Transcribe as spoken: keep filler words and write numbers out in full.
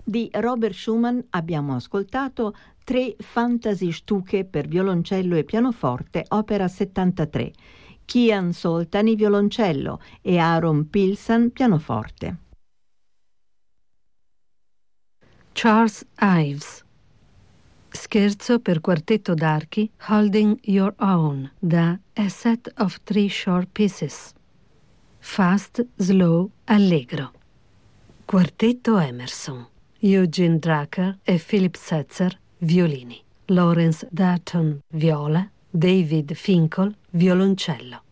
Di Robert Schumann abbiamo ascoltato tre Fantasy-Stücke per violoncello e pianoforte, opera settantatré, Kian Soltani violoncello e Aaron Pilsan pianoforte. Charles Ives, Scherzo per quartetto d'archi, Holding Your Own, da A Set of Three Short Pieces. Fast, slow, allegro. Quartetto Emerson, Eugene Drucker e Philip Setzer, violini. Lawrence Dutton, viola. David Finkel, violoncello.